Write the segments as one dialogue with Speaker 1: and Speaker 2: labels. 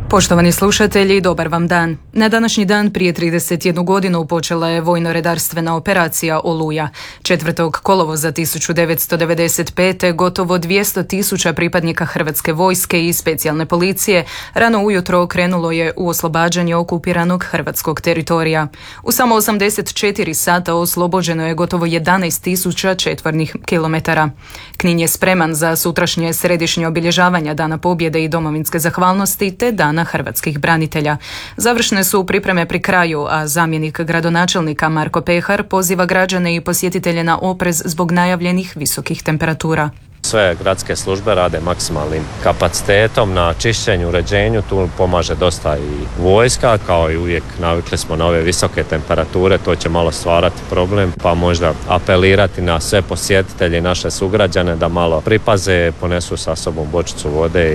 Speaker 1: Poštovani slušatelji, dobar vam dan. Na današnji dan prije 31 godinu počela je vojno-redarstvena operacija Oluja. 4. kolovoza 1995. gotovo 200.000 pripadnika Hrvatske vojske i specijalne policije rano ujutro krenulo je u oslobađanje okupiranog hrvatskog teritorija. U samo 84 sata oslobođeno je gotovo 11.000 četvornih kilometara. Knin je spreman za sutrašnje središnje obilježavanja Dana pobjede i domovinske zahvalnosti te Dana hrvatskih branitelja. Završne su pripreme pri kraju, a zamjenik gradonačelnika Marko Pehar poziva građane i posjetitelje na oprez zbog najavljenih visokih temperatura.
Speaker 2: Sve gradske službe rade maksimalnim kapacitetom na čišćenju, uređenju, tu pomaže dosta i vojska, kao i uvijek navikli smo na ove visoke temperature, to će malo stvarati problem, pa možda apelirati na sve posjetitelje i naše sugrađane da malo pripaze, ponesu sa sobom bočicu vode.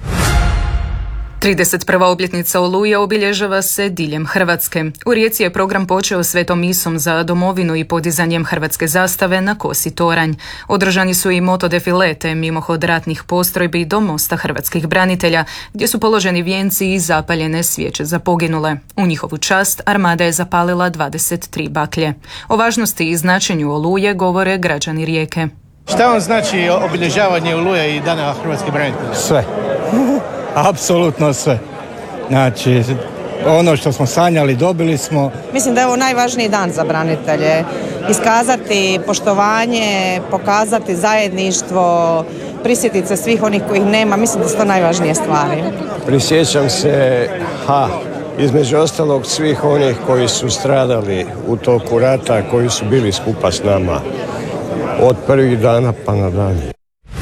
Speaker 1: 31. obljetnica Oluje obilježava se diljem Hrvatske. U Rijeci je program počeo svetom misom za domovinu i podizanjem hrvatske zastave na kosi toranj. Održani su i motodefile te mimohod ratnih postrojbi do mosta hrvatskih branitelja, gdje su položeni vijenci i zapaljene svijeće za poginule. U njihovu čast armada je zapalila 23 baklje. O važnosti i značenju Oluje govore građani Rijeke.
Speaker 3: Šta vam znači obilježavanje Oluje i Dana hrvatskih branitelja?
Speaker 4: Sve. Apsolutno sve. Znači, ono što smo sanjali dobili smo.
Speaker 5: Mislim da je ovo najvažniji dan za branitelje. Iskazati poštovanje, pokazati zajedništvo, prisjetiti se svih onih kojih nema. Mislim da su to najvažnije stvari.
Speaker 6: Prisjećam se, između ostalog svih onih koji su stradali u toku rata, koji su bili skupa s nama od prvih dana pa nadalje.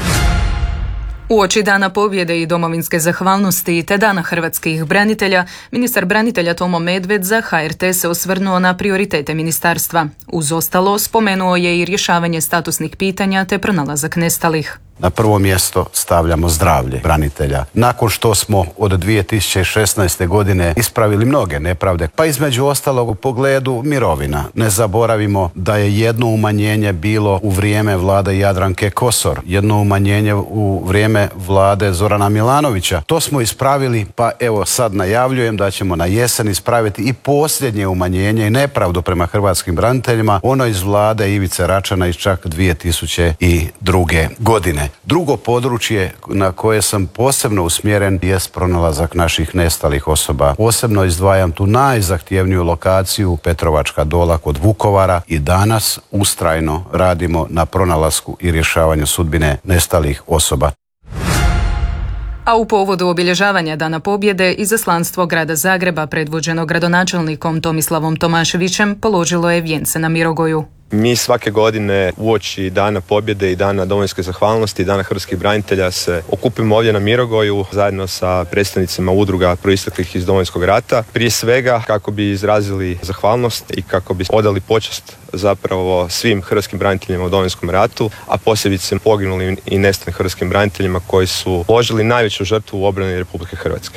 Speaker 1: Uoči Dana pobjede i domovinske zahvalnosti te Dana hrvatskih branitelja, ministar branitelja Tomo Medved za HRT se osvrnuo na prioritete ministarstva. Uz ostalo, spomenuo je i rješavanje statusnih pitanja te pronalazak nestalih.
Speaker 7: Na prvo mjesto stavljamo zdravlje branitelja. Nakon što smo od 2016. godine ispravili mnoge nepravde, pa između ostalog u pogledu mirovina. Ne zaboravimo da je jedno umanjenje bilo u vrijeme vlade Jadranke Kosor, jedno umanjenje u vrijeme vlade Zorana Milanovića. To smo ispravili, pa evo sad najavljujem da ćemo na jesen ispraviti i posljednje umanjenje i nepravdu prema hrvatskim braniteljima, ono iz vlade Ivice Račana iz čak 2002. godine. Drugo područje na koje sam posebno usmjeren jest pronalazak naših nestalih osoba. Posebno izdvajam tu najzahtjevniju lokaciju Petrovačka Dola kod Vukovara i danas ustrajno radimo na pronalasku i rješavanju sudbine nestalih osoba.
Speaker 1: A u povodu obilježavanja Dana pobjede izaslanstvo grada Zagreba predvođeno gradonačelnikom Tomislavom Tomaševićem položilo je vijence na Mirogoju.
Speaker 8: Mi svake godine uoči Dana pobjede i Dana domovinske zahvalnosti i Dana hrvatskih branitelja se okupimo ovdje na Mirogoju zajedno sa predstavnicima udruga proisteklih iz Domovinskog rata. Prije svega kako bi izrazili zahvalnost i kako bi odali počast zapravo svim hrvatskim braniteljima u Domovinskom ratu, a posebice poginulim i nestalim hrvatskim braniteljima koji su položili najveću žrtvu u obrani Republike Hrvatske.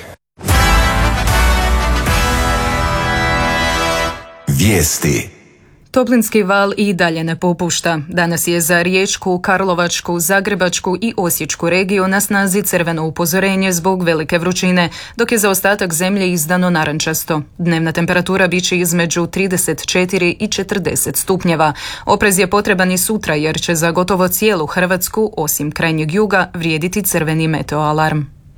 Speaker 1: Vijesti. Toplinski val i dalje ne popušta. Danas je za Riječku, Karlovačku, Zagrebačku i Osječku regiju na snazi crveno upozorenje zbog velike vrućine, dok je za ostatak zemlje izdano narančasto. Dnevna temperatura biće između 34 i 40 stupnjeva. Oprez je potreban i sutra jer će za gotovo cijelu Hrvatsku, osim krajnjeg juga, vrijediti crveni meteoalarm.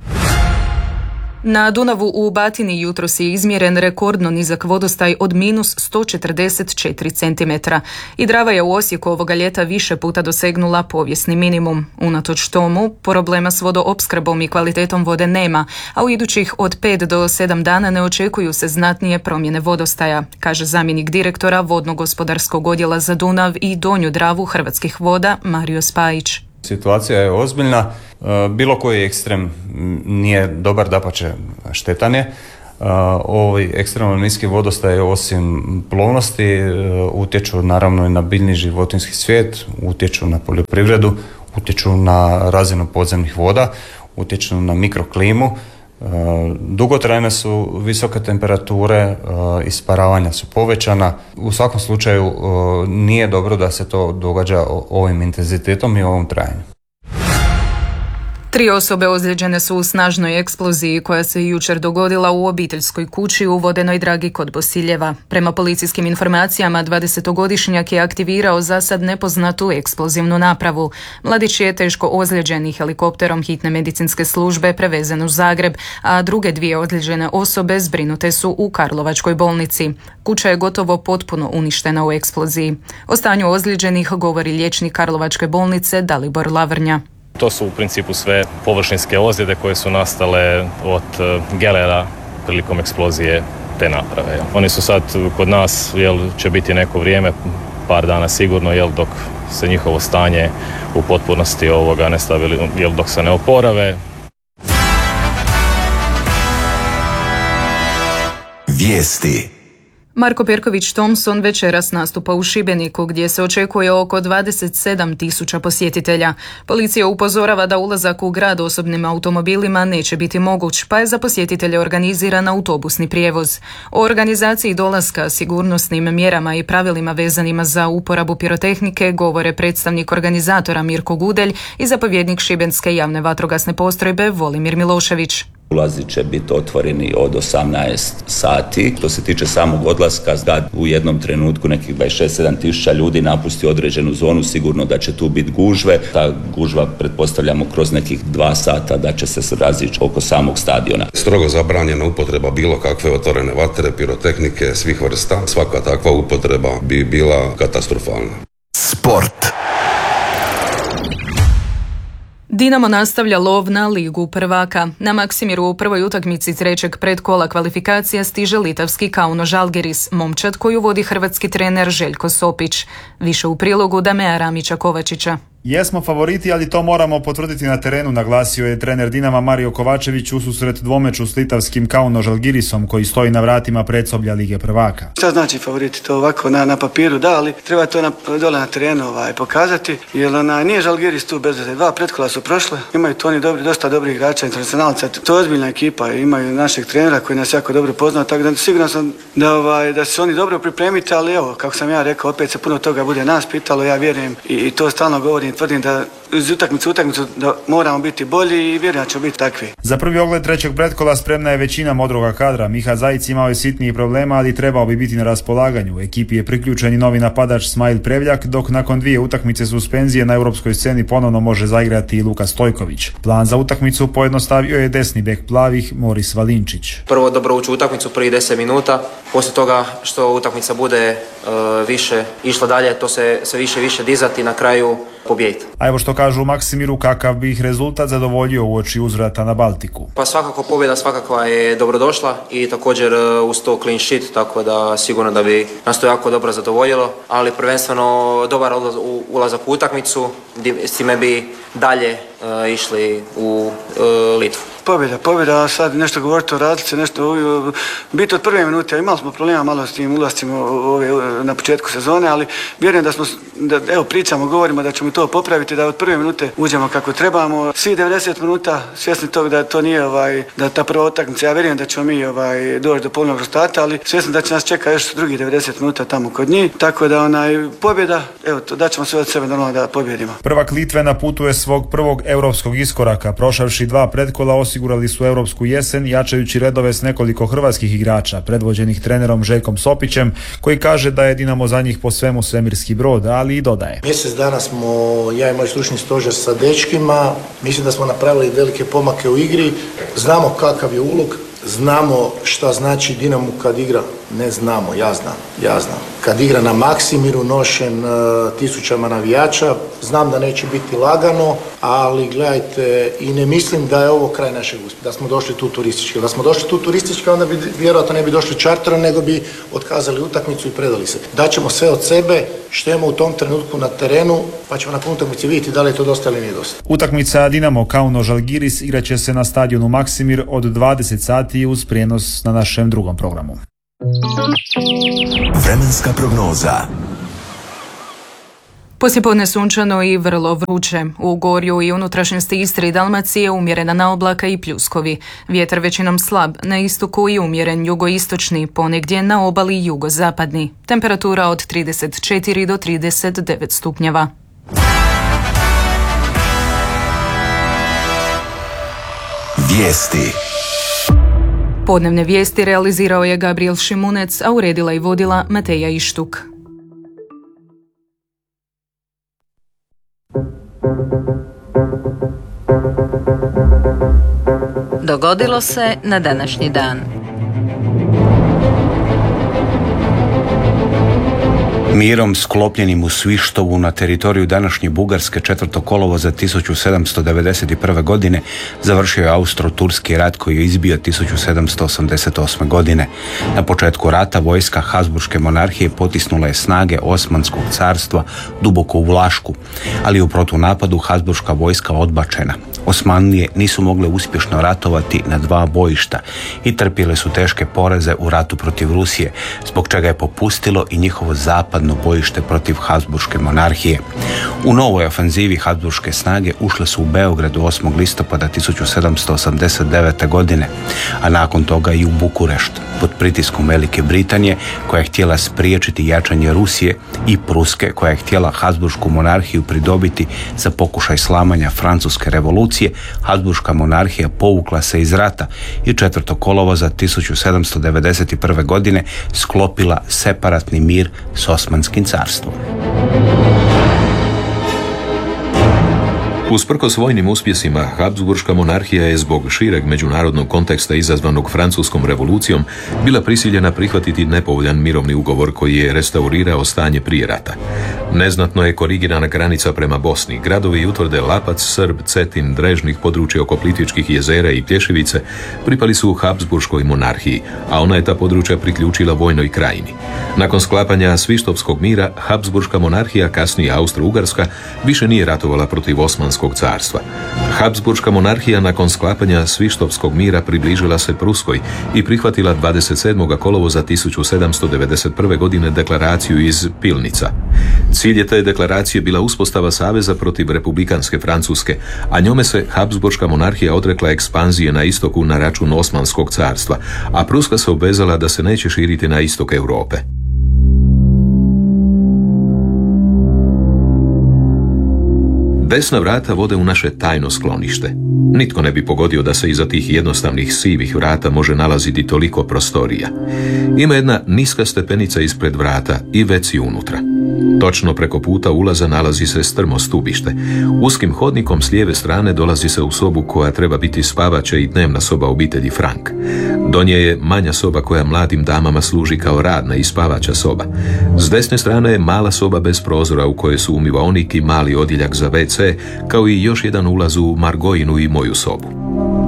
Speaker 1: Na Dunavu u Batini jutros je izmjeren rekordno nizak vodostaj od minus 144 cm. I Drava je u Osijeku ovoga ljeta više puta dosegnula povijesni minimum. Unatoč tomu, problema s vodoopskrbom i kvalitetom vode nema, a u idućih od 5 do 7 dana ne očekuju se znatnije promjene vodostaja, kaže zamjenik direktora Vodno-gospodarskog odjela za Dunav i Donju Dravu Hrvatskih voda Mario Spajić.
Speaker 9: Situacija je ozbiljna, bilo koji ekstrem nije dobar, dapače štetan je. Ovi ekstremno niski vodostaj osim plovnosti utječu naravno i na biljni životinjski svijet, utječu na poljoprivredu, utječu na razinu podzemnih voda, utječu na mikroklimu. Dugotrajne su visoke temperature, isparavanja su povećana. U svakom slučaju nije dobro da se to događa ovim intenzitetom i ovom trajanju.
Speaker 1: 3 osobe ozlijeđene su u snažnoj eksploziji koja se jučer dogodila u obiteljskoj kući u Vodenoj Dragi kod Bosiljeva. Prema policijskim informacijama, 20-godišnjak je aktivirao zasad nepoznatu eksplozivnu napravu. Mladić je teško ozlijeđen i helikopterom hitne medicinske službe prevezen u Zagreb, a druge 2 ozlijeđene osobe zbrinute su u Karlovačkoj bolnici. Kuća je gotovo potpuno uništena u eksploziji. O stanju ozlijeđenih govori liječnik Karlovačke bolnice Dalibor Lavrnja.
Speaker 10: To su u principu sve površinske ozljede koje su nastale od gelera prilikom eksplozije te naprave. Oni su sad kod nas, će biti neko vrijeme, par dana sigurno, dok se njihovo stanje u potpunosti ne stavi, dok se ne oporave.
Speaker 1: Vijesti. Marko Perković-Thompson večeras nastupa u Šibeniku gdje se očekuje oko 27.000 posjetitelja. Policija upozorava da ulazak u grad osobnim automobilima neće biti moguć, pa je za posjetitelje organiziran autobusni prijevoz. O organizaciji dolaska, sigurnosnim mjerama i pravilima vezanima za uporabu pirotehnike govore predstavnik organizatora Mirko Gudelj i zapovjednik Šibenske javne vatrogasne postrojbe Volimir Milošević.
Speaker 11: Ulazi će biti otvoreni od 18 sati. Što se tiče samog odlaska, grad u jednom trenutku nekih 26-7 tisuća ljudi napusti određenu zonu, sigurno da će tu biti gužve. Ta gužva pretpostavljamo kroz nekih 2 sata da će se razići oko samog stadiona.
Speaker 12: Strogo zabranjena upotreba bilo kakve otvorene vatre, pirotehnike svih vrsta. Svaka takva upotreba bi bila katastrofalna.
Speaker 1: Sport. Dinamo nastavlja lov na Ligu prvaka. Na Maksimiru u prvoj utakmici 3. predkola kvalifikacija stiže litavski Kauno Žalgiris, momčad koju vodi hrvatski trener Željko Sopić. Više u prilogu Damea Ramića-Kovačića.
Speaker 13: Jesmo favoriti, ali to moramo potvrditi na terenu, naglasio je trener Dinama Mario Kovačević ususret dvomeču s litavskim Kauno Žalgirisom koji stoji na vratima predsoblja Lige prvaka.
Speaker 14: Šta znači favoriti? To ovako na papiru da, ali treba to dole na terenu pokazati, jer nije Žalgiris tu bez veze. 2 pretkola su prošle, imaju to oni dosta dobrih igrača, internacionalca, to je ozbiljna ekipa, imaju našeg trenera koji nas jako dobro poznao, tako da sigurno sam da se oni dobro pripremiti, ali evo, kako sam ja rekao, opet se puno toga bude nas pitalo, ja vjerujem i to stalno govorim, tvrdim da iz utakmicu da moramo biti bolji i vjerujem da će biti takvi.
Speaker 13: Za prvi ogled 3. pretkola spremna je većina modroga kadra. Miha Zajic imao je sitnijih problema, ali trebao bi biti na raspolaganju. U ekipi je priključen i novi napadač Smajl Prevljak, dok nakon 2 utakmice suspenzije na europskoj sceni ponovno može zaigrati i Luka Stojković. Plan za utakmicu pojednostavio je desni bek plavih Moris Valinčić.
Speaker 15: Prvo dobro ući u utakmicu, prvi 10 minuta, poslije toga što utakmica bude više išla dalje, to se sve više dizati i na kraju pobijediti.
Speaker 13: A evo što kažu u Maksimiru, kakav bi ih rezultat zadovoljio uoči uzvrata na Baltiku.
Speaker 15: Pa svakako pobjeda svakakva je dobrodošla i također uz to clean sheet, tako da sigurno da bi nas to jako dobro zadovoljilo, ali prvenstveno dobar ulazak u utakmicu, s time bi dalje išli u Litvu.
Speaker 14: Pobjeda, a sad nešto govoriti o razlici, nešto biti od prve minute, imali smo problema malo s tim ulascima na početku sezone, ali vjerujem da pričamo, govorimo da ćemo to popraviti, da od prve minute uđemo kako trebamo. Svi 90 minuta svjesni toga da to nije da ta prva utakmica, ja vjerujem da ćemo mi doći do polovnog rezultata, ali svjesni da će nas čeka još drugi 90 minuta tamo kod njih, tako da pobjeda, evo to daćemo sve od sebe normalno da pobjedimo.
Speaker 13: Prvak Litve na putu je svog prvog europskog iskoraka, prošavši 2 pretkola osigurali su europsku jesen jačajući redove s nekoliko hrvatskih igrača, predvođenih trenerom Željkom Sopićem, koji kaže da je Dinamo za njih po svemu svemirski brod, ali i dodaje.
Speaker 16: Mjesec dana smo, ja i moj stručni stožer sa dečkima, mislim da smo napravili velike pomake u igri, znamo kakav je ulog, znamo šta znači Dinamo kad igra, ne znamo, ja znam. Kad igra na Maksimiru nošen tisućama navijača, znam da neće biti lagano, ali gledajte, i ne mislim da je ovo kraj našeg uspjeha, da smo došli tu turistički. Da smo došli tu turistički, onda bi vjerojatno ne bi došli čarterom, nego bi otkazali utakmicu i predali se. Daćemo sve od sebe, što imamo u tom trenutku na terenu, pa ćemo nakon utakmice vidjeti da li je to dosta ili nije dosta.
Speaker 13: Utakmica Dinamo Kauno Žalgiris igraće se na stadionu Maksimir od 20 sati uz prijenos na našem drugom programu.
Speaker 1: Vremenska prognoza. Poslijepodne sunčano i vrlo vruće. U gorju i unutrašnjosti Istre i Dalmacije umjerena naoblaka i pljuskovi. Vjetar većinom slab, na istoku i umjeren jugoistočni, ponegdje na obali jugozapadni. Temperatura od 34 do 39 stupnjeva.
Speaker 17: Vijesti.
Speaker 1: Podnevne vijesti realizirao je Gabriel Šimunec, a uredila i vodila Mateja Ištuk.
Speaker 18: Dogodilo se na današnji dan.
Speaker 19: Mirom sklopljenim u Svištovu na teritoriju današnje Bugarske 4. kolovoza 1791. godine završio je Austro-Turski rat koji je izbio 1788. godine. Na početku rata vojska Habsburške monarhije potisnula je snage Osmanskog carstva duboko u Vlašku, ali u protunapadu Habsburška vojska odbačena. Osmanlije nisu mogle uspješno ratovati na dva bojišta i trpjele su teške poraze u ratu protiv Rusije, zbog čega je popustilo i njihovo zapadno bojište protiv Habsburške monarhije. U novoj ofanzivi Habsburške snage ušle su u Beograd 8. listopada 1789. godine, a nakon toga i u Bukurešt, pod pritiskom Velike Britanije koja je htjela spriječiti jačanje Rusije i Pruske koja je htjela Habsburšku monarhiju pridobiti za pokušaj slamanja Francuske revolucije. Habsburška monarhija povukla se iz rata i 4. kolovoza 1791. godine sklopila separatni mir s Osmanskim carstvom.
Speaker 20: Usprkos vojnim uspjesima, Habsburška monarhija je zbog šireg međunarodnog konteksta izazvanog Francuskom revolucijom bila prisiljena prihvatiti nepovoljan mirovni ugovor koji je restaurirao stanje prije rata. Neznatno je korigirana granica prema Bosni. Gradovi i utvrde Lapac, Srb, Cetin, Drežnih, područje oko Plitvičkih jezera i Plješevice pripali su Habsburškoj monarhiji, a ona je ta područja priključila Vojnoj krajini. Nakon sklapanja Svištovskog mira, Habsburška monarhija, kasnije Austro-Ugarska, više nije ratovala protiv Osmanskog carstva. Habsburška monarhija nakon sklapanja Svištovskog mira približila se Pruskoj i prihvatila 27. kolovoza 1791. godine deklaraciju iz Pilnica. Cilj je te deklaracije bila uspostava saveza protiv republikanske Francuske, a njome se Habsburška monarhija odrekla ekspanzije na istoku na račun Osmanskog carstva, a Pruska se obvezala da se neće širiti na istok Europe. Desna vrata vode u naše tajno sklonište. Nitko ne bi pogodio da se iza tih jednostavnih sivih vrata može nalaziti toliko prostorija. Ima jedna niska stepenica ispred vrata i već si unutra. Točno preko puta ulaza nalazi se strmo stubište. Uskim hodnikom s lijeve strane dolazi se u sobu koja treba biti spavaća i dnevna soba obitelji Frank. Do nje je manja soba koja mladim damama služi kao radna i spavaća soba. S desne strane je mala soba bez prozora u kojoj su umivaonik i mali odjeljak za WC, kao i još jedan ulaz u Margojinu i moju sobu.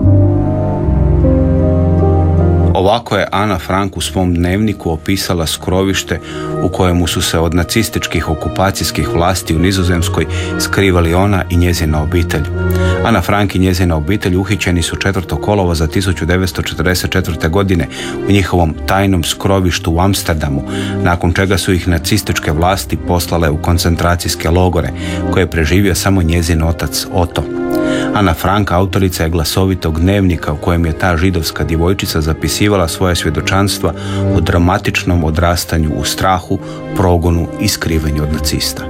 Speaker 19: Ovako je Ana Frank u svom dnevniku opisala skrovište u kojemu su se od nacističkih okupacijskih vlasti u Nizozemskoj skrivali ona i njezina obitelj. Ana Frank i njezina obitelj uhićeni su 4. kolovoza 1944. godine u njihovom tajnom skrovištu u Amsterdamu, nakon čega su ih nacističke vlasti poslale u koncentracijske logore, koje je preživio samo njezin otac Otto. Ana Frank autorica je glasovitog dnevnika u kojem je ta židovska djevojčica zapisivala svoje svjedočanstva o dramatičnom odrastanju u strahu, progonu i skrivenju od nacista.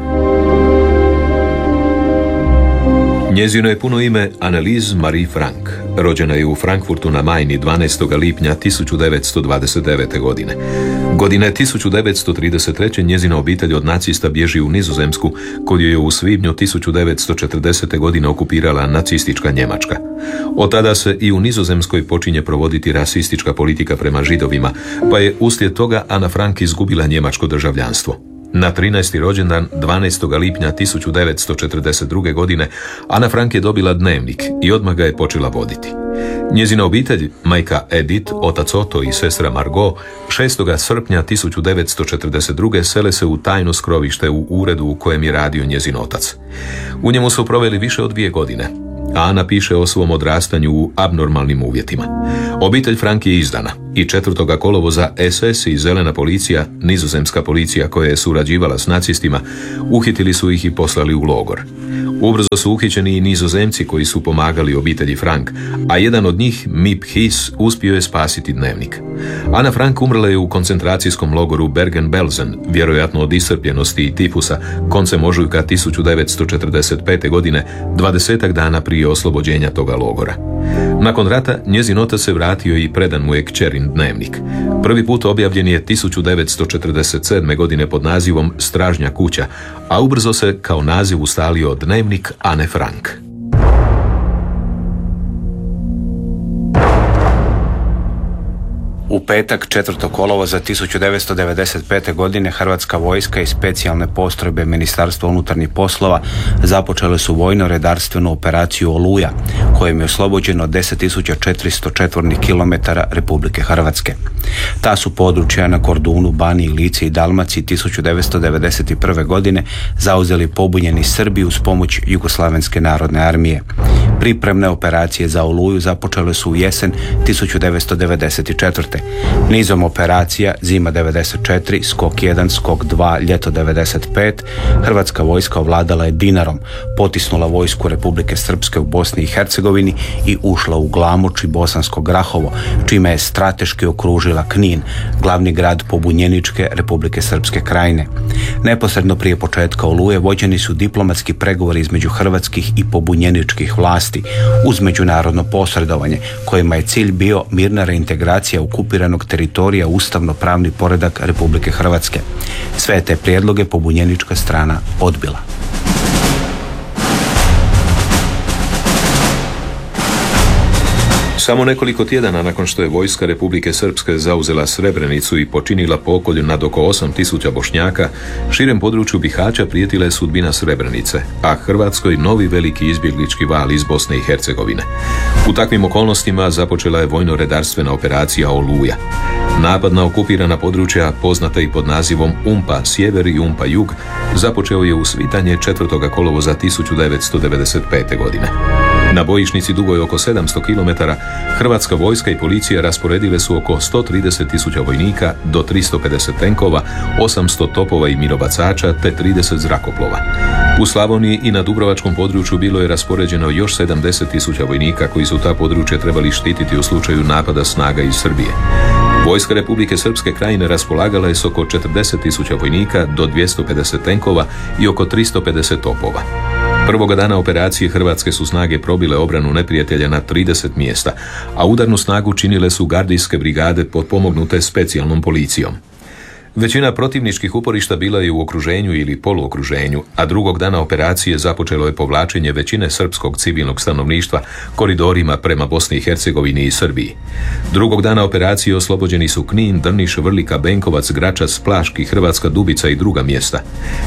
Speaker 20: Njezino je puno ime Anneliese Marie Frank. Rođena je u Frankfurtu na Majni 12. lipnja 1929. godine. Godine 1933. njezina obitelj od nacista bježi u Nizozemsku, koju je u svibnju 1940. godine okupirala nacistička Njemačka. Od tada se i u Nizozemskoj počinje provoditi rasistička politika prema židovima, pa je uslijed toga Ana Frank izgubila njemačko državljanstvo. Na 13. rođendan 12. lipnja 1942. godine Ana Frank je dobila dnevnik i odmah ga je počela voditi. Njezina obitelj, majka Edith, otac Otto i sestra Margot, 6. srpnja 1942. sele se u tajno skrovište u uredu u kojem je radio njezin otac. U njemu su proveli više od 2 godine. Ana piše o svom odrastanju u abnormalnim uvjetima. Obitelj Frank je izdana i 4. kolovoza SS i zelena policija, nizozemska policija koja je surađivala s nacistima, uhitili su ih i poslali u logor. Ubrzo su uhićeni i Nizozemci koji su pomagali obitelji Frank, a jedan od njih, Mip Hiss, uspio je spasiti dnevnik. Ana Frank umrla je u koncentracijskom logoru Bergen-Belsen, vjerojatno od iscrpljenosti i tifusa, koncem ožujka 1945. godine, 20 dana prije oslobođenja toga logora. Nakon rata njezin otac se vratio i predan mu je kćerin dnevnik. Prvi put objavljen je 1947. godine pod nazivom Stražnja kuća, a ubrzo se kao naziv ustalio Dnevnik Ane Frank.
Speaker 19: U petak 4. kolovoza 1995. godine Hrvatska vojska i specijalne postrojbe Ministarstva unutarnjih poslova započele su vojno-redarstvenu operaciju Oluja, kojom je oslobođeno 10.400 četvornih kilometara Republike Hrvatske. Ta su područja na Kordunu, Baniji, Lici i Dalmaciji 1991. godine zauzeli pobunjeni Srbi uz pomoć Jugoslavenske narodne armije. Pripremne operacije za Oluju započele su u jesen 1994. Nizom operacija Zima 94, Skok 1, Skok 2, Ljeto 95, Hrvatska vojska ovladala je Dinarom, potisnula vojsku Republike Srpske u Bosni i Hercegovini i ušla u Glamoč i Bosansko Grahovo, čime je strateški okružila Knin, glavni grad pobunjeničke Republike Srpske krajine. Neposredno prije početka Oluje vođeni su diplomatski pregovori između hrvatskih i pobunjeničkih vlasti uz međunarodno posredovanje, kojima je cilj bio mirna reintegracija okupiranog teritorija u ustavno-pravni poredak Republike Hrvatske. Sve te prijedloge pobunjenička strana odbila.
Speaker 20: Samo nekoliko tjedana nakon što je vojska Republike Srpske zauzela Srebrenicu i počinila pokolj nad oko 8.000 Bošnjaka, širem području Bihaća prijetila je sudbina Srebrenice, a Hrvatskoj novi veliki izbjeglički val iz Bosne i Hercegovine. U takvim okolnostima započela je vojno-redarstvena operacija Oluja. Napad na okupirana područja, poznata i pod nazivom Umpa sjever i Umpa jug, započeo je u svitanje 4. kolovoza 1995. godine. Na bojišnici dugoj oko 700 km, Hrvatska vojska i policija rasporedile su oko 130.000 vojnika do 350 tenkova, 800 topova i minobacača te 30 zrakoplova. U Slavoniji i na Dubrovačkom području bilo je raspoređeno još 70.000 vojnika koji su ta područja trebali štititi u slučaju napada snaga iz Srbije. Vojska Republike Srpske krajine raspolagala je s oko 40.000 vojnika do 250 tenkova i oko 350 topova. Prvoga dana operacije hrvatske su snage probile obranu neprijatelja na 30 mjesta, a udarnu snagu činile su gardijske brigade potpomognute specijalnom policijom. Većina protivničkih uporišta bila je u okruženju ili poluokruženju, a drugog dana operacije započelo je povlačenje većine srpskog civilnog stanovništva koridorima prema Bosni i Hercegovini i Srbiji. Drugog dana operacije oslobođeni su Knin, Drniš, Vrlika, Benkovac, Gračac, Plaški, Hrvatska Dubica i druga mjesta.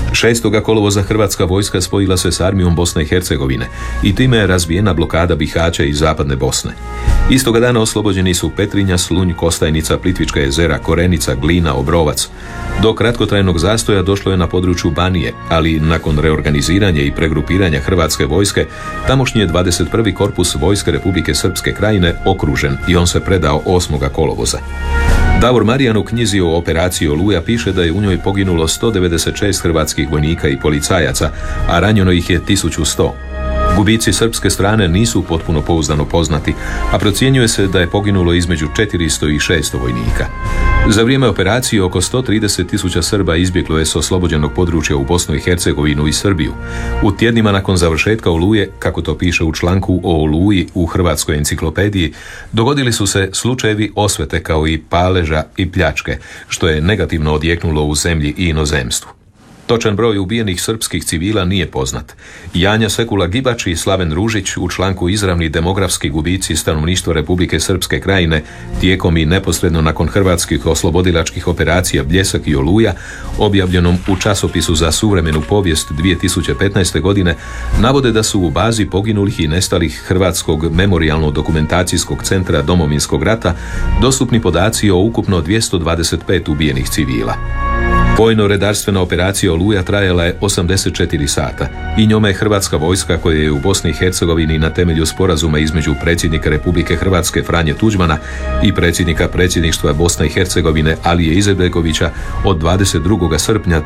Speaker 20: 6. kolovoza Hrvatska vojska spojila se s armijom Bosne i Hercegovine i time je razbijena blokada Bihaća i zapadne Bosne. Istoga dana oslobođeni su Petrinja, Slunj, Kostajnica, Plitvička jezera, Korenica, Glina, Obrovac. Do kratkotrajnog zastoja došlo je na području Banije, ali nakon reorganiziranja i pregrupiranja Hrvatske vojske, tamošnji je 21. korpus vojske Republike Srpske krajine okružen i on se predao 8. kolovoza. Davor Marijan u knjizi o operaciji Oluja piše da je u njoj poginulo 196 hrvatskih vojnika i policajaca, a ranjeno ih je 1100. Gubici srpske strane nisu potpuno pouzdano poznati, a procjenjuje se da je poginulo između 400 i 600 vojnika. Za vrijeme operacije oko 130.000 Srba izbjeglo je s oslobođenog područja u Bosnu i Hercegovinu i Srbiju. U tjednima nakon završetka Oluje, kako to piše u članku o Oluji u Hrvatskoj enciklopediji, dogodili su se slučajevi osvete kao i paleža i pljačke, što je negativno odjeknulo u zemlji i inozemstvu. Točan broj ubijenih srpskih civila nije poznat. Janja Sekula Gibač i Slaven Ružić u članku Izravni demografski gubici stanovništva Republike Srpske krajine tijekom i neposredno nakon hrvatskih oslobodilačkih operacija Bljesak i Oluja, objavljenom u časopisu za suvremenu povijest 2015. godine, navode da su u bazi poginulih i nestalih Hrvatskog memorijalno-dokumentacijskog centra Domovinskog rata dostupni podaci o ukupno 225 ubijenih civila. Vojno-redarstvena operacija Oluja trajala je 84 sata i njome je Hrvatska vojska, koja je u Bosni i Hercegovini na temelju sporazuma između predsjednika Republike Hrvatske Franje Tuđmana i predsjednika predsjedništva Bosne i Hercegovine Alije Izetbegovića od 22. srpnja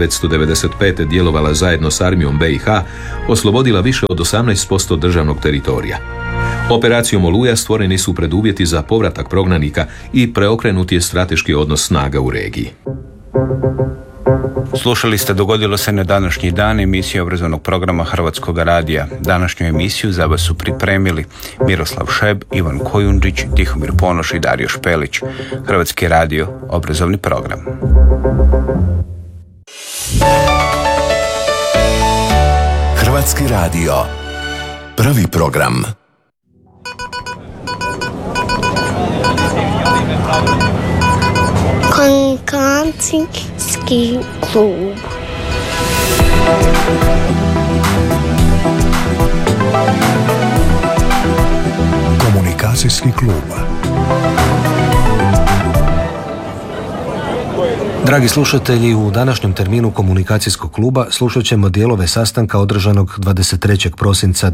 Speaker 20: 1995. djelovala zajedno s armijom BiH, oslobodila više od 18% državnog teritorija. Operacijom Oluja stvoreni su preduvjeti za povratak prognanika i preokrenut je strateški odnos snaga u regiji.
Speaker 19: Slušali ste Dogodilo se na današnji dan, emisiju obrazovnog programa Hrvatskog radija. Današnju emisiju za vas su pripremili Miroslav Šeb, Ivan Kojundžić, Tihomir Ponoš i Dario Špelić. Hrvatski radio, obrazovni program.
Speaker 17: Hrvatski radio, prvi program.
Speaker 21: Komunikacijski klub.
Speaker 17: Komunikacijski klub.
Speaker 22: Dragi slušatelji, u današnjem terminu Komunikacijskog kluba slušat ćemo dijelove sastanka održanog 23. prosinca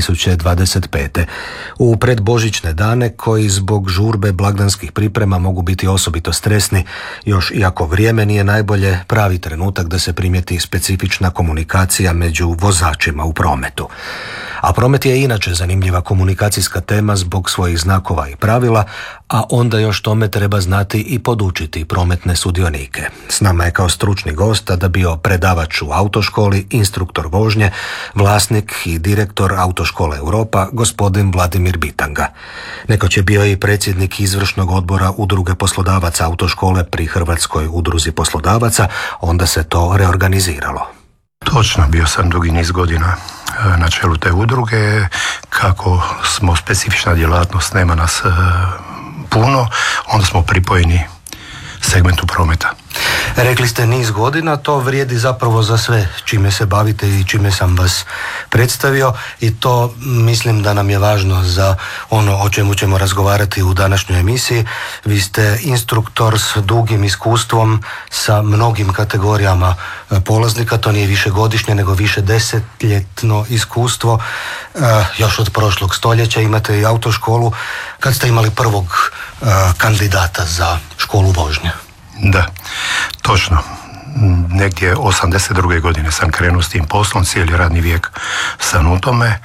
Speaker 22: 2025. U predbožićne dane koji zbog žurbe blagdanskih priprema mogu biti osobito stresni, još iako vrijeme nije najbolje, pravi trenutak da se primijeti specifična komunikacija među vozačima u prometu. A promet je inače zanimljiva komunikacijska tema zbog svojih znakova i pravila, a onda još tome treba znati i podučiti prometne sudionike. S nama je kao stručni gost tada bio predavač u autoškoli, instruktor vožnje, vlasnik i direktor Autoškole Europa, gospodin Vladimir Bitanga. Nekoć je bio i predsjednik izvršnog odbora Udruge poslodavaca autoškole pri Hrvatskoj udruzi poslodavaca, onda se to reorganiziralo.
Speaker 23: Točno, bio sam dugi niz godina na čelu te udruge. Kako smo specifična djelatnost, nema nas puno, onda smo pripojeni segmentu prometa.
Speaker 22: Rekli ste niz godina, to vrijedi zapravo za sve čime se bavite i čime sam vas predstavio, i to mislim da nam je važno za ono o čemu ćemo razgovarati u današnjoj emisiji. Vi ste instruktor s dugim iskustvom, sa mnogim kategorijama polaznika, to nije višegodišnje nego više desetljetno iskustvo. Još od prošlog stoljeća imate i autoškolu. Kad ste imali prvog kandidata za školu vožnje?
Speaker 23: Da, točno. Negdje 82. godine sam krenuo s tim poslom, cijeli radni vijek sam u tome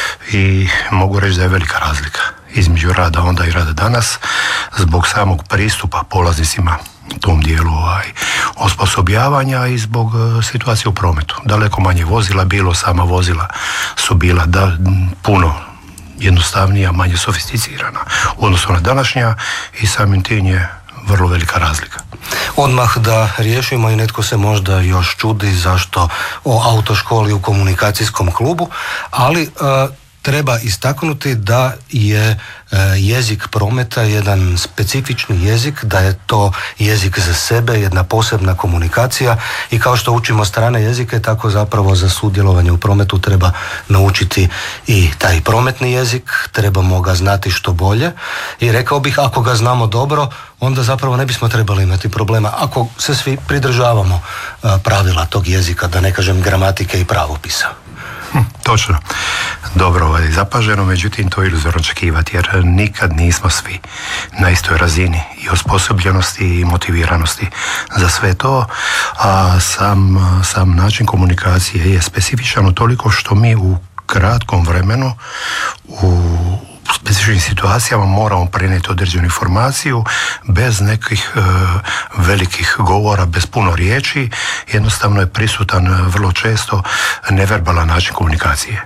Speaker 23: i mogu reći da je velika razlika između rada onda i rada danas zbog samog pristupa polaznicima u tom dijelu osposobljavanja i zbog situacije u prometu. Daleko manje vozila bilo, sama vozila su bila puno jednostavnija, manje sofisticirana u odnosu na današnja i samim tim je vrlo velika razlika.
Speaker 22: Odmah da riješimo, i netko se možda još čudi zašto o autoškoli u komunikacijskom klubu, ali treba istaknuti da je jezik prometa jedan specifični jezik, da je to jezik za sebe, jedna posebna komunikacija, i kao što učimo strane jezike, tako zapravo za sudjelovanje u prometu treba naučiti i taj prometni jezik, trebamo ga znati što bolje, i rekao bih, ako ga znamo dobro, onda zapravo ne bismo trebali imati problema ako se svi pridržavamo pravila tog jezika, da ne kažem gramatike i pravopisa.
Speaker 23: Točno. Dobro zapaženo, međutim to je iluzorno očekivati, jer nikad nismo svi na istoj razini i osposobljenosti i motiviranosti za sve to, a sam način komunikacije je specifičan utoliko što mi u kratkom vremenu u specifičnim situacijama moramo prenijeti određenu informaciju bez nekih velikih govora, bez puno riječi. Jednostavno je prisutan vrlo često neverbalan način komunikacije.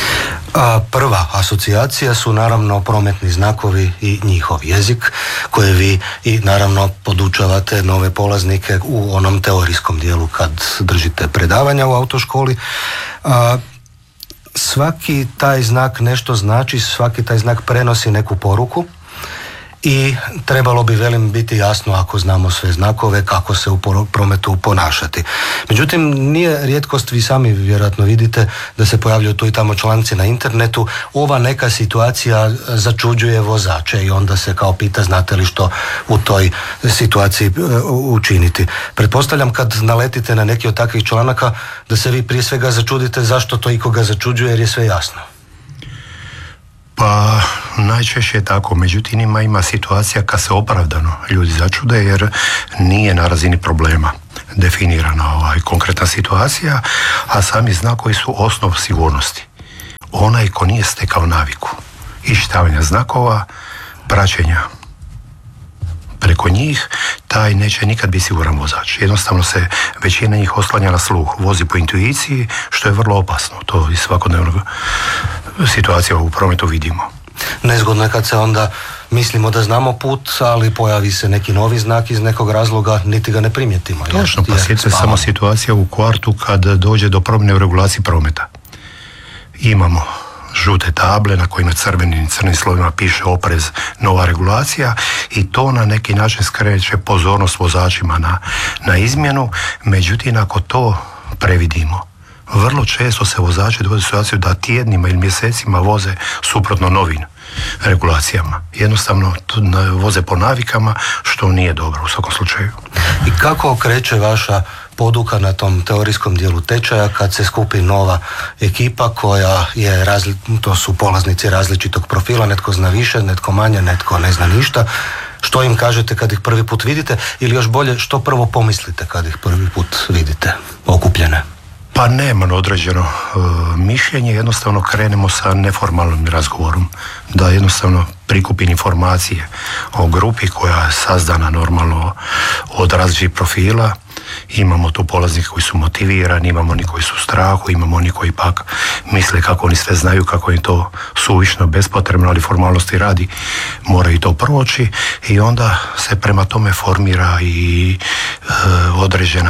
Speaker 22: Prva asocijacija su naravno prometni znakovi i njihov jezik, koje vi i naravno podučavate nove polaznike u onom teorijskom dijelu kad držite predavanja u autoškoli. Svaki taj znak nešto znači, svaki taj znak prenosi neku poruku i trebalo bi, velim, biti jasno, ako znamo sve znakove, kako se u prometu ponašati. Međutim, nije rijetkost, vi sami vjerojatno vidite da se pojavljaju tu i tamo članci na internetu, ova neka situacija začuđuje vozače, i onda se kao pita znate li što u toj situaciji učiniti. Pretpostavljam kad naletite na neki od takvih članaka da se vi prije svega začudite zašto to ikoga začuđuje, jer je sve jasno.
Speaker 23: Pa najčešće je tako, međutim ima situacija kad se opravdano ljudi začude jer nije na razini problema definirana konkretna situacija, a sami znakovi su osnov sigurnosti. Onaj ko nije stekao naviku iščitavanja znakova, praćenja preko njih, taj neće nikad biti siguran vozač. Jednostavno se većina njih oslanja na sluh, vozi po intuiciji, što je vrlo opasno. To iz svakodnevnog situacija u prometu vidimo.
Speaker 22: Nezgodno je kad se onda mislimo da znamo put, ali pojavi se neki novi znak iz nekog razloga, niti ga ne primijetimo.
Speaker 23: Točno, pa sjetite samo situacija u kvartu kad dođe do promjene u regulaciji prometa. Imamo žute table na kojima crvenim i crnim slovima piše oprez, nova regulacija, i to na neki način skreće pozornost vozačima na izmjenu. Međutim, ako to previdimo, vrlo često se vozači dovode u situaciju da tjednima ili mjesecima voze suprotno novim regulacijama. Jednostavno voze po navikama, što nije dobro u svakom slučaju.
Speaker 22: I kako kreće vaša poduka na tom teorijskom dijelu tečaja kad se skupi nova ekipa koja je, to su polaznici različitog profila, netko zna više, netko manje, netko ne zna ništa. Što im kažete kad ih prvi put vidite, ili još bolje, što prvo pomislite kad ih prvi put vidite okupljene?
Speaker 23: Pa nema određeno mišljenje, jednostavno krenemo sa neformalnim razgovorom, da jednostavno prikupim informacije o grupi koja je sazdana normalno od različitih profila. Imamo tu polaznike koji su motivirani, imamo oni koji su u strahu, imamo oni koji pak misle kako oni sve znaju, kako im to suvišno, bespotrebno, ali formalnosti radi, moraju to proći, i onda se prema tome formira i određen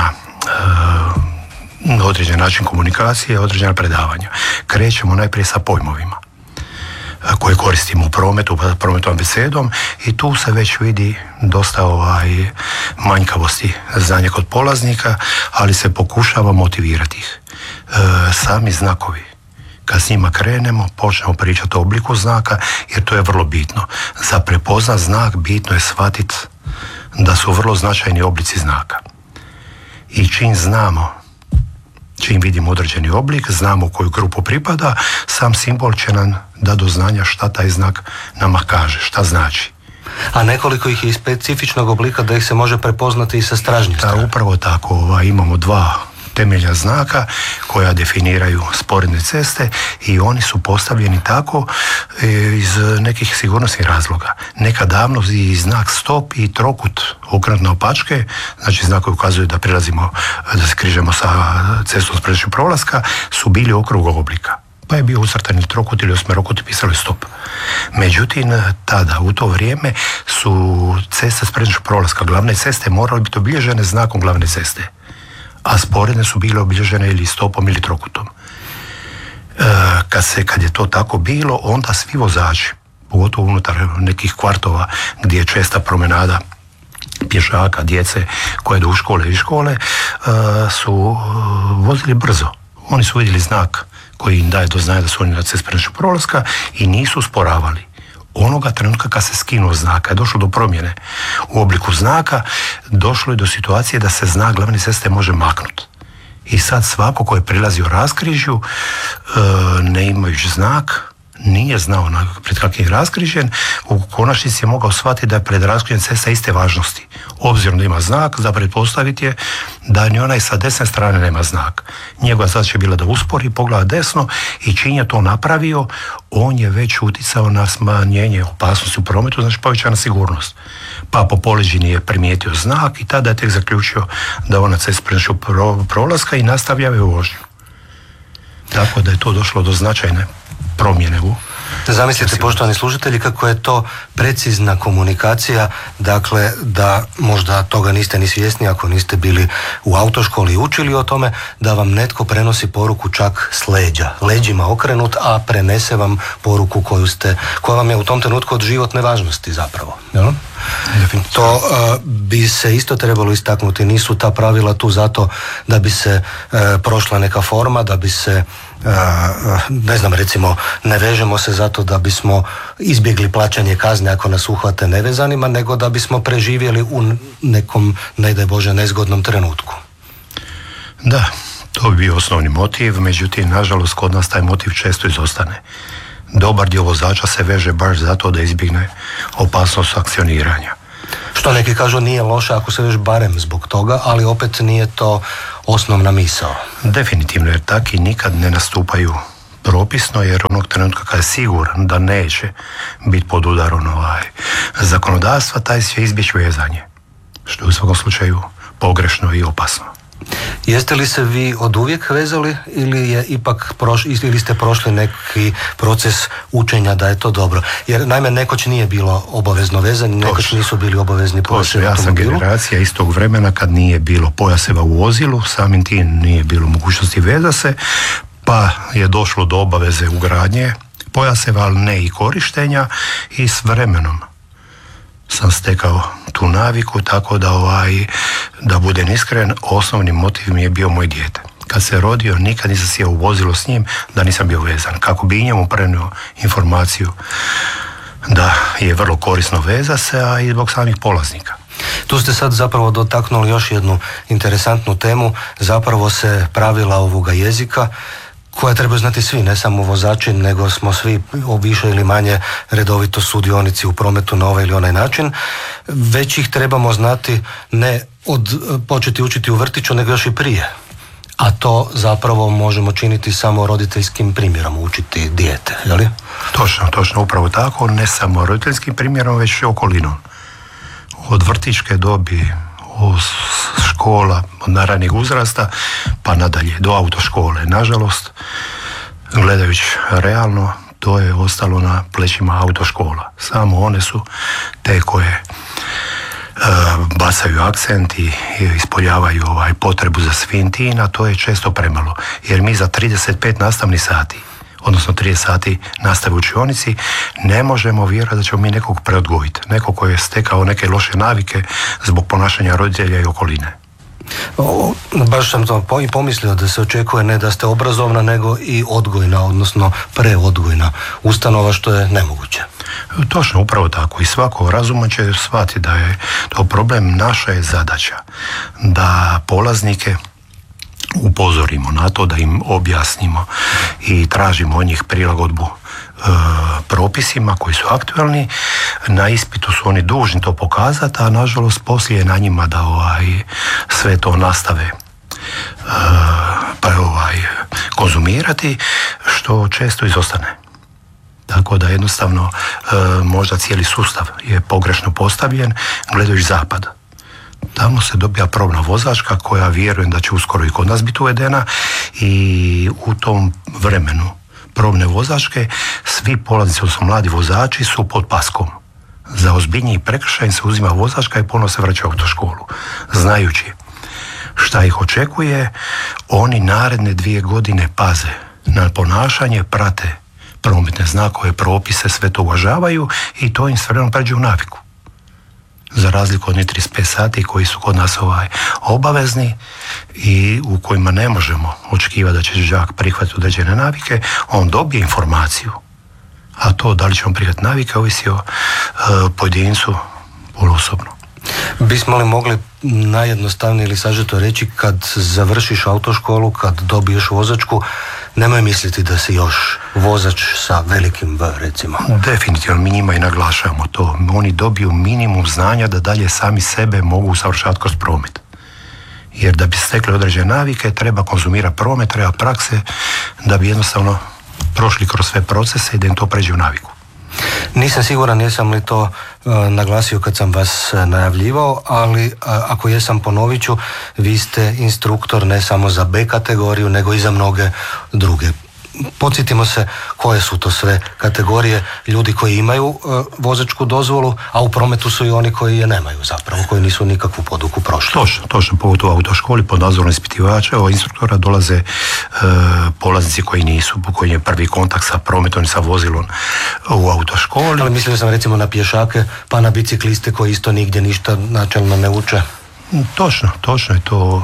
Speaker 23: način komunikacije, određena predavanja. Krećemo najprije sa pojmovima koje koristimo u prometu besedom, i tu se već vidi dosta manjkavosti znanja kod polaznika, ali se pokušava motivirati ih. Sami znakovi, kad s njima krenemo, počnemo pričati o obliku znaka, jer to je vrlo bitno. Za prepoznat znak bitno je shvatiti da su vrlo značajni oblici znaka. I čim vidimo određeni oblik, znamo u koju grupu pripada, sam simbol će nam dati do znanja šta taj znak nama kaže, šta znači.
Speaker 22: A nekoliko ih je iz specifičnog oblika da ih se može prepoznati i sa stražnje strane.
Speaker 23: Upravo tako, imamo dva temelja znaka koja definiraju sporedne ceste, i oni su postavljeni tako iz nekih sigurnosnih razloga. Nekad davno i znak stop i trokut okrenut naopačke, znači znak koji ukazuju da se križemo sa cestom središnjeg prolaska, su bili okrugog oblika. Pa je bio ucrtan ili trokut ili osmerokut i pisalo je stop. Međutim, tada, u to vrijeme, su ceste središnjeg prolaska, glavne ceste, morale biti obilježene znakom glavne ceste, a sporedne su bile obilježene ili stopom ili trokutom. Kad je to tako bilo, onda svi vozači, pogotovo unutar nekih kvartova gdje je česta promenada pješaka, djece koje idu u škole i škole, su vozili brzo. Oni su vidjeli znak koji im daje do znanja da su oni na cesti središnjeg prolaska i nisu usporavali. Onoga trenutka kad se skinuo znak, je došlo do promjene u obliku znaka, došlo je do situacije da se znak glavne ceste može maknuti. I sad svako ko je prilazio raskrižju, ne imajući znak, nije znao pred kakvim je raskrižen, u konačnici je mogao shvatiti da je pred raskrižen cesta iste važnosti. Obzirom da ima znak, za pretpostaviti je da ni onaj sa desne strane nema znak. Njegova zadaća je bila da uspori, pogleda desno, i čim je to napravio, on je već uticao na smanjenje opasnosti u prometu, znači povećana sigurnost. Pa po poleđini je primijetio znak i tada je tek zaključio da ona cesta središnjeg prolaska i nastavljava vožnju. Tako da je to došlo do značajne promjene u...
Speaker 22: Zamislite, poštovani slušatelji, kako je to precizna komunikacija, dakle, da možda toga niste ni svjesni ako niste bili u autoškoli i učili o tome, da vam netko prenosi poruku čak s leđa, leđima okrenut, a prenese vam poruku koja vam je u tom trenutku od životne važnosti zapravo. Ja? To bi se isto trebalo istaknuti, nisu ta pravila tu zato da bi se prošla neka forma, da bi se ne znam, recimo, ne vežemo se zato da bismo izbjegli plaćanje kazne ako nas uhvate nevezanima, nego da bismo preživjeli u nekom, ne daj Bože, nezgodnom trenutku.
Speaker 23: Da, to bi bio osnovni motiv, međutim, nažalost, kod nas taj motiv često izostane. Dobar dio vozača se veže baš zato da izbjegne opasnost akcioniranja.
Speaker 22: Što neki kažu nije loše ako se već barem zbog toga, ali opet nije to osnovna misao.
Speaker 23: Definitivno, jer taki nikad ne nastupaju propisno, jer onog trenutka kad je siguran da neće biti pod udarom zakonodavstva, taj će izbjeći vezanje. što je u svakom slučaju pogrešno i opasno.
Speaker 22: Jeste li se vi od uvijek vezali ili je ipak ili ste prošli neki proces učenja da je to dobro? Jer naime nekoć nije bilo obavezno vezanje, nekoć nisu bili obavezni pojasevi u automobilu.
Speaker 23: Ja sam generacija iz tog vremena kad nije bilo pojaseva u vozilu, samim tim nije bilo mogućnosti veza se, pa je došlo do obaveze ugradnje pojaseva, ali ne i korištenja, i s vremenom sam stekao tu naviku, tako da budem iskren, osnovni motiv mi je bio moj dijete. Kad se rodio, nikad nisam sjeo u vozilo s njim da nisam bio vezan, kako bi i njemu prenio informaciju da je vrlo korisno veza se, a i zbog samih polaznika.
Speaker 22: Tu ste sad zapravo dotaknuli još jednu interesantnu temu, zapravo se pravila ovoga jezika koja trebaju znati svi, ne samo vozači, nego smo svi više ili manje redovito sudionici u prometu na ovaj ili onaj način. Već ih trebamo znati ne početi učiti u vrtiću, nego još i prije. A to zapravo možemo činiti samo roditeljskim primjerom, učiti dijete, je li?
Speaker 23: Točno, upravo tako, ne samo roditeljskim primjerom, već i okolinom. Od vrtićke dobi, od škola, od najranijeg uzrasta, pa nadalje, do autoškole. Nažalost, gledajući realno, to je ostalo na plećima autoškola. Samo one su te koje bacaju akcent i ispoljavaju potrebu za svim tim, a to je često premalo. Jer mi za 35 nastavnih sati, odnosno 30 sati nastave u učionici, ne možemo vjerovati da ćemo mi nekog preodgojiti. Nekog koji je stekao neke loše navike zbog ponašanja roditelja i okoline.
Speaker 22: Baš sam to i pomislio da se očekuje ne da ste obrazovna, nego i odgojna, odnosno preodgojna ustanova, što je nemoguće.
Speaker 23: Točno, upravo tako. I svako razuman će shvatiti da je to problem. Naša je zadaća da polaznike upozorimo na to, da im objasnimo i tražimo od njih prilagodbu propisima koji su aktualni. Na ispitu su oni dužni to pokazati, a nažalost poslije je na njima da sve to nastave konzumirati, što često izostane. Tako da jednostavno možda cijeli sustav je pogrešno postavljen gledajući zapad. Tamo se dobija probna vozačka koja vjerujem da će uskoro i kod nas biti uvedena, i u tom vremenu probne vozačke svi polaznici, odnosno mladi vozači, su pod paskom. Za ozbiljniji prekršaj se uzima vozačka i ponovno se vraća u autoškolu. Znajući šta ih očekuje, oni naredne 2 godine paze na ponašanje, prate prometne znakove, propise, sve to uvažavaju i to im s vremenom pređe u naviku. Za razliku od 35 sati koji su kod nas obavezni i u kojima ne možemo očekivati da će đak prihvatiti određene navike, on dobije informaciju, a to da li će on prihvatiti navike ovisi o pojedincu osobno.
Speaker 22: Bismo li mogli najjednostavnije ili sažeto reći, kad završiš autoškolu, kad dobiješ vozačku, nemoj misliti da si još vozač sa velikim V, recimo.
Speaker 23: Definitivno, mi njima i naglašavamo to. Oni dobiju minimum znanja da dalje sami sebe mogu usavršavati kroz promet. Jer da bi stekli određene navike, treba konzumirati promet, treba prakse, da bi jednostavno prošli kroz sve procese i da im to pređe u naviku.
Speaker 22: Nisam siguran jesam li to naglasio kad sam vas najavljivao, ali ako jesam, ponovit ću, vi ste instruktor ne samo za B kategoriju, nego i za mnoge druge. Podsjetimo se koje su to sve kategorije ljudi koji imaju vozačku dozvolu, a u prometu su i oni koji je nemaju zapravo, koji nisu nikakvu poduku prošli.
Speaker 23: Točno, pogotovo u autoškoli pod nadzorom ispitivača, instruktora dolaze polaznici koji nisu, koji je prvi kontakt sa prometom i sa vozilom u autoškoli.
Speaker 22: Ali mislio sam recimo na pješake, pa na bicikliste koji isto nigdje ništa načelno ne uče.
Speaker 23: Točno je to.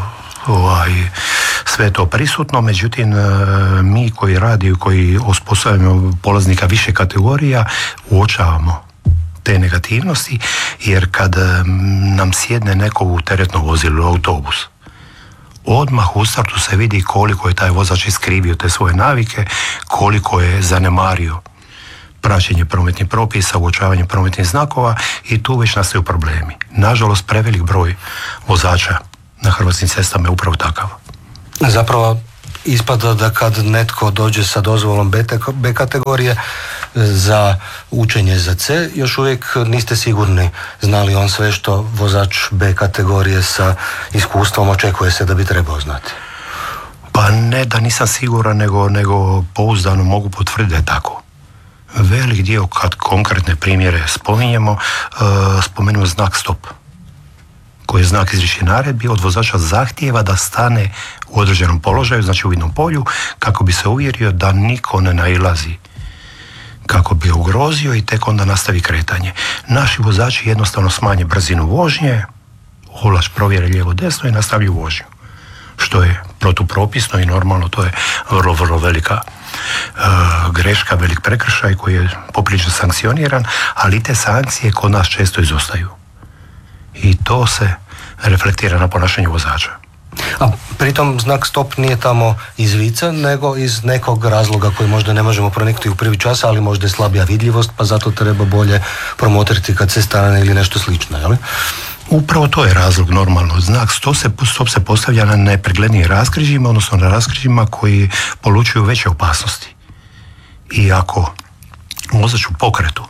Speaker 23: Sve je to prisutno, međutim mi koji radimo, koji osposobljamo polaznika više kategorija, uočavamo te negativnosti, jer kad nam sjedne neko u teretno vozilo, autobus, odmah u startu se vidi koliko je taj vozač iskrivio te svoje navike, koliko je zanemario praćenje prometnih propisa, uočavanje prometnih znakova, i tu već nastaju problemi. Nažalost, prevelik broj vozača na hrvatskim cestama je upravo takav.
Speaker 22: Zapravo ispada da kad netko dođe sa dozvolom B kategorije, za učenje za C, još uvijek niste sigurni znali on sve što vozač B kategorije sa iskustvom očekuje se da bi trebao znati.
Speaker 23: Pa ne da nisam siguran, nego pouzdano mogu potvrditi da je tako. Velik dio, kad konkretne primjere spominjemo, spomenemo znak stop, koji je znak izričitih naredbi, od vozača zahtijeva da stane u određenom položaju, znači u vidnom polju, kako bi se uvjerio da niko ne nailazi, kako bi ugrozio i tek onda nastavi kretanje. Naši vozači jednostavno smanje brzinu vožnje, ovlaš provjere lijevo desno i nastavljaju vožnju, što je protupropisno i normalno, to je vrlo, vrlo velika greška, velik prekršaj koji je poprilično sankcioniran, ali te sankcije kod nas često izostaju. I to se reflektira na ponašanju vozača.
Speaker 22: A pritom znak stop nije tamo iz vica, nego iz nekog razloga koji možda ne možemo proniknuti u prvi čas, ali možda je slabija vidljivost, pa zato treba bolje promotriti kad se stane ili nešto slično, je li?
Speaker 23: Upravo to je razlog normalno. Znak stop se postavlja na nepreglednim raskrižjima, odnosno na raskrižjima koji polučuju veće opasnosti. I ako vozač u pokretu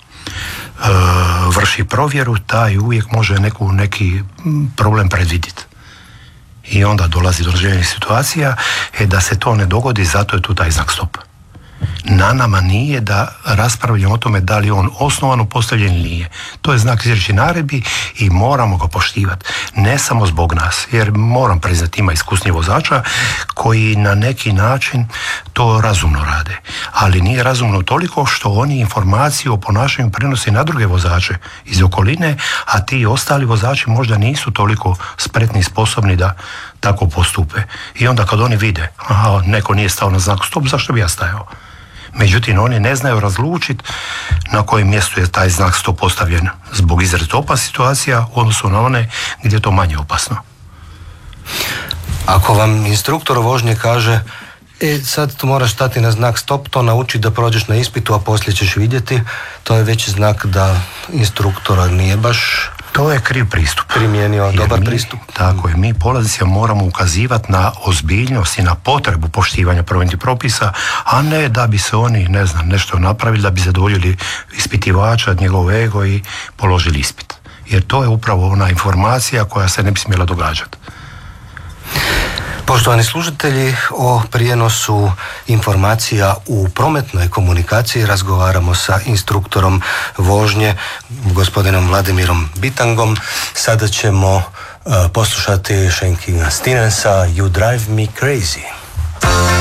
Speaker 23: vrši provjeru, taj uvijek može neki problem predvidjeti. I onda dolazi do željenih situacija, da se to ne dogodi, zato je tu taj znak stop. Na nama nije da raspravljamo o tome da li je on osnovano postavljen ili nije. To je znak izričitih naredbi i moramo ga poštivati. Ne samo zbog nas, jer moram priznati ima iskusnih vozača koji na neki način to razumno rade. Ali nije razumno toliko što oni informaciju o ponašanju prenose na druge vozače iz okoline, a ti ostali vozači možda nisu toliko spretni i sposobni da tako postupe. I onda kad oni vide, aha, neko nije stao na znak stop, zašto bi ja stajao? Međutim, oni ne znaju razlučiti na kojem mjestu je taj znak stop postavljen zbog izrazito opasnih situacija u odnosu na one gdje je to manje opasno.
Speaker 22: Ako vam instruktor vožnje kaže sad tu moraš stati na znak stop, to nauči da prođeš na ispitu, a poslije ćeš vidjeti, to je već znak da instruktora nije baš...
Speaker 23: To je kriv pristup.
Speaker 22: Primijenio dobar pristup.
Speaker 23: Tako je, mi polaznicima moramo ukazivati na ozbiljnost i na potrebu poštivanja prometnih propisa, a ne da bi se oni, nešto napravili, da bi zadovoljili ispitivača, njegov ego i položili ispit. Jer to je upravo ona informacija koja se ne bi smjela događati.
Speaker 22: Poštovani slušatelji, o prijenosu informacija u prometnoj komunikaciji razgovaramo sa instruktorom vožnje, gospodinom Vladimirom Bitangom. Sada ćemo poslušati Shankinga Stinensa You Drive Me Crazy.